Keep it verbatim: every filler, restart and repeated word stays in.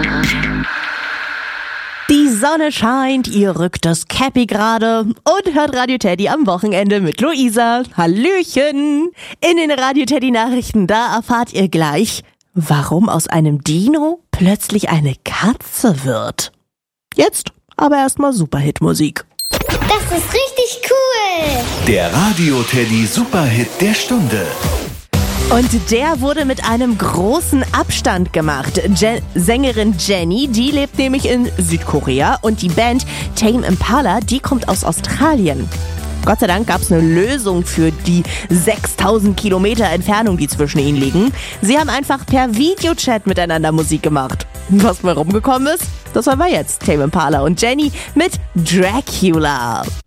Die Sonne scheint, ihr rückt das Cappy gerade und hört Radio Teddy am Wochenende mit Luisa. Hallöchen! In den Radio Teddy Nachrichten, da erfahrt ihr gleich, warum aus einem Dino plötzlich eine Katze wird. Jetzt aber erstmal Superhit-Musik. Das ist richtig cool! Der Radio Teddy Superhit der Stunde. Und der wurde mit einem großen Abstand gemacht. Je- Sängerin Jenny, die lebt nämlich in Südkorea und die Band Tame Impala, die kommt aus Australien. Gott sei Dank gab es eine Lösung für die sechstausend Kilometer Entfernung, die zwischen ihnen liegen. Sie haben einfach per Videochat miteinander Musik gemacht. Was mal rumgekommen ist, das hören wir jetzt. Tame Impala und Jenny mit Dracula.